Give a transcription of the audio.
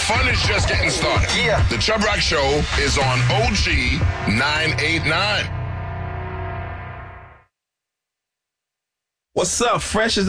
fun is just getting started. Yeah. The Chubb Rock Show is on OG 989. What's up, Fresh?